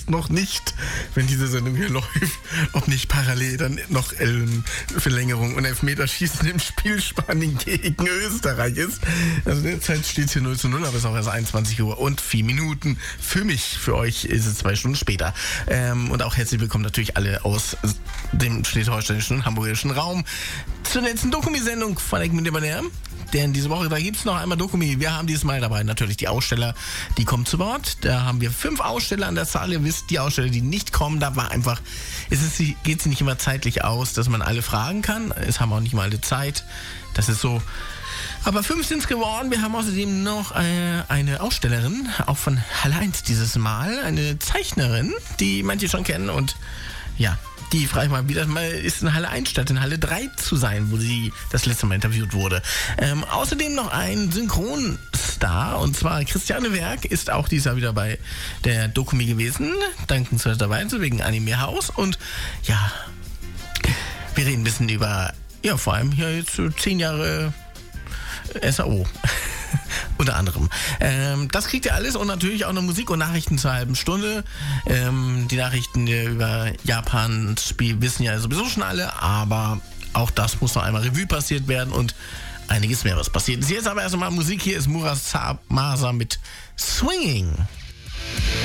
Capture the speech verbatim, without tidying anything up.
weiß noch nicht, wenn diese Sendung hier läuft, ob nicht parallel dann noch ähm, Verlängerung und Elfmeterschießen im Spiel Spanien gegen Österreich ist. Also derzeit steht es hier null zu null, aber es ist auch erst einundzwanzig Uhr und vier Minuten. Für mich, für euch ist es zwei Stunden später. Ähm, und auch herzlich willkommen natürlich alle aus dem schleswig-holsteinischen, hamburgischen Raum zur letzten Dokumi-Sendung von Ecken mit dem Denn diese Woche, da gibt es noch einmal Dokumi. Wir haben dieses Mal dabei natürlich die Aussteller, die kommen zu Wort. Da haben wir fünf Aussteller an der Zahl. Ihr wisst, die Aussteller, die nicht kommen, da war einfach, es ist, geht es nicht immer zeitlich aus, dass man alle fragen kann. Es haben auch nicht mal alle Zeit. Das ist so. Aber fünf sind es geworden. Wir haben außerdem noch äh, eine Ausstellerin, auch von Halle eins dieses Mal. Eine Zeichnerin, die manche schon kennen. Und ja, die frage ich mal, wie das mal ist, in Halle eins statt in Halle drei zu sein, wo sie das letzte Mal interviewt wurde. Ähm, außerdem noch ein Synchronstar, und zwar Christiane Werk ist auch dieses Jahr wieder bei der Dokumi gewesen, dankenswerterweise wegen Anime Haus. Und ja, wir reden ein bisschen über, ja, vor allem hier jetzt so zehn Jahre S A O. Unter anderem. Ähm, das kriegt ihr alles und natürlich auch eine Musik und Nachrichten zur halben Stunde. Ähm, die Nachrichten über Japans Spiel wissen ja sowieso schon alle, aber auch das muss noch einmal Revue passiert werden und einiges mehr, was passiert ist. Jetzt aber erstmal Musik. Hier ist Muras Masa mit Swinging.